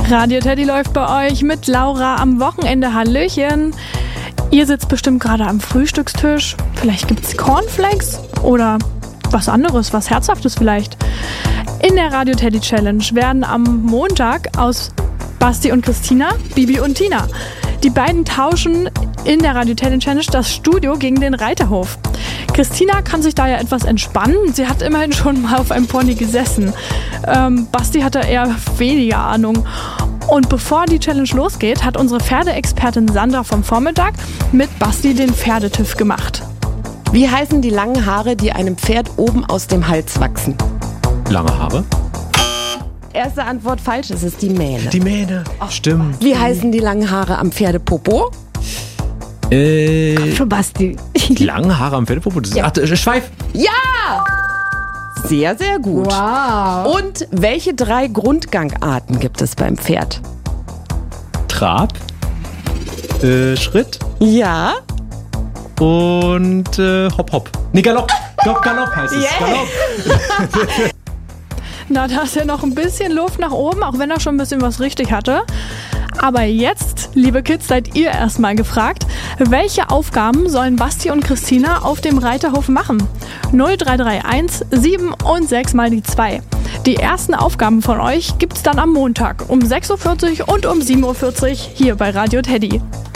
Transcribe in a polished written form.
Radio Teddy läuft bei euch mit Laura am Wochenende. Hallöchen. Ihr sitzt bestimmt gerade am Frühstückstisch. Vielleicht gibt's Cornflakes oder was anderes, was Herzhaftes vielleicht. In der Radio Teddy Challenge werden am Montag aus Basti und Christina Bibi und Tina. Die beiden tauschen in der Radio Teddy Challenge das Studio gegen den Reiterhof. Christina kann sich da ja etwas entspannen. Sie hat immerhin schon mal auf einem Pony gesessen. Basti hatte eher weniger Ahnung. Und bevor die Challenge losgeht, hat unsere Pferdeexpertin Sandra vom Vormittag mit Basti den Pferdetiff gemacht. Wie heißen die langen Haare, die einem Pferd oben aus dem Hals wachsen? Lange Haare? Erste Antwort falsch, es ist die Mähne. Die Mähne, stimmt. Wie heißen die langen Haare am Pferdepopo? Für Basti. Die langen Haare am Pferdepopo? Das ist Schweif. Ja! Sehr, sehr gut. Wow. Und welche 3 Grundgangarten gibt es beim Pferd? Trab, Schritt Ja. und Hopp, Hopp. Nee, Galopp. Galopp heißt es. Yeah. Galopp. Na, da ist ja noch ein bisschen Luft nach oben, auch wenn er schon ein bisschen was richtig hatte. Aber jetzt, liebe Kids, seid ihr erstmal gefragt, welche Aufgaben sollen Basti und Christina auf dem Reiterhof machen? 0331 7 und 6 mal die 2. Die ersten Aufgaben von euch gibt's dann am Montag um 6.40 Uhr und um 7.40 Uhr hier bei Radio Teddy.